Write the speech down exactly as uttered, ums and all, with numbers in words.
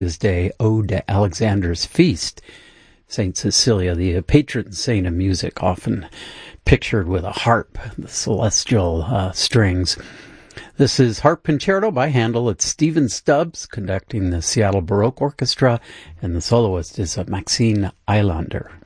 Day, Ode to Alexander's Feast. Saint Cecilia, the patron saint of music, often pictured with a harp, the celestial uh, strings. This is Harp Concerto by Handel. It's Stephen Stubbs conducting the Seattle Baroque Orchestra, and the soloist is Maxine Eilander.